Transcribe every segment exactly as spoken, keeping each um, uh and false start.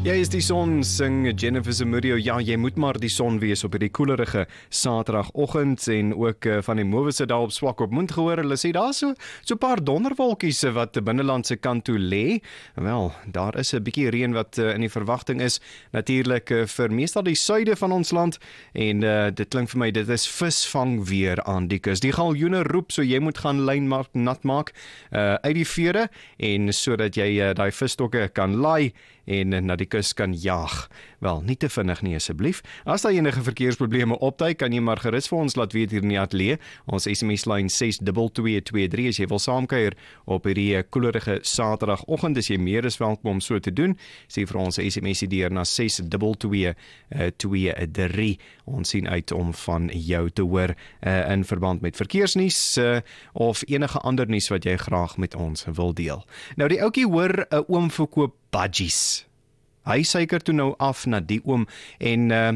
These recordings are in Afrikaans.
Jy is die son, sing Jennifer Zamudio. Ja, jy moet maar die son wees op hierdie koelerige Saterdagoggend en ook uh, van die Mowes daar op swak op mond gehoor. Hulle sê daar so so 'n paar donderwolkies wat die binnelandse kant toe lê. Wel, daar is 'n bietjie reën wat uh, in die verwagting is. Natuurlik uh, vir meestal die suide van ons land en uh, dit klink vir my dit is visvang weer aan die kus. Die galjoene roep, so jy moet gaan lyn maak, nat maak uh, uit die vere en sodat jy uh, daai visstokke kan laai en na die kus kan jaag. Wel, nie te vinnig nie asseblief. As daar enige verkeersprobleme opduik, kan jy maar gerus vir ons laat weet hier in die ateljee. Ons S M S-lyn ses twee twee twee drie as jy wil saamkuier op hierdie koelerige Saterdagoggend, is jy meer as welkom om so te doen. Sê vir ons S M S deur na ses twee twee twee drie. Ons sien uit om van jou te hoor uh, in verband met verkeersnuus uh, of enige ander nuus wat jy graag met ons wil deel. Nou die ouetjie hoor 'n uh, oom verkoop budgies. Hy suiker toe nou af na die oom en uh,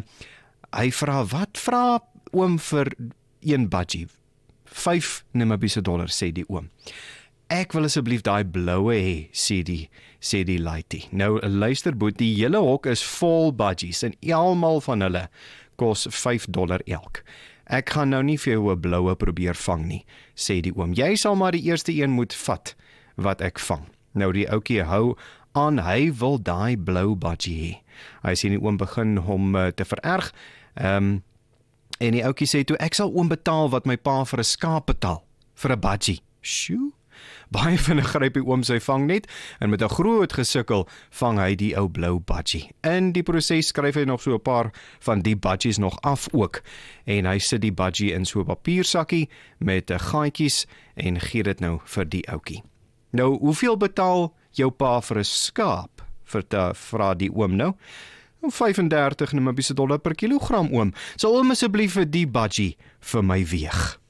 hy vra, wat vra oom vir een budgie? vyf Namibiese dollar, sê die oom. Ek wil asseblief daai bloue hê, sê die, sê die laitie. Nou, luister boet, die hele hok is vol budgies en almal van hulle kos vyf dollar elk. Ek gaan nou nie vir jou 'n bloue probeer vang nie, sê die oom. Jy sal maar die eerste een moet vat wat ek vang. Nou die ouetjie hou aan, hy wil daai blou budgie hê. Hy sien die oom begin hom uh, te vererg. Um, en die ouetjie sê toe, ek sal oom betaal wat my pa vir 'n skaap betaal, vir 'n budgie. Sjoe. Baie vinnig gryp die oom sy vangnet en met 'n groot gesukkel vang hy die ou blou budgie. In die proses skryf hy nog so 'n paar van die budgies nog af ook en hy sit die budgie in so 'n papiersakkie met 'n gaatjies en gee dit nou vir die ouetjie. Nou, hoeveel betaal jou pa vir 'n skaap? Vra die oom nou. vyfendertig Namibiese dollar per kilogram, oom. Sal oom asseblief vir die budgie vir my weeg?